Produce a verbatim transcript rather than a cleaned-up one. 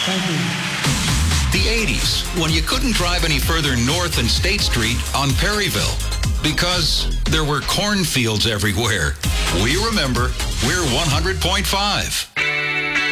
Thank you. The eighties, when you couldn't drive any further north than State Street on Perryville because there were cornfields everywhere. We remember. We're one hundred point five.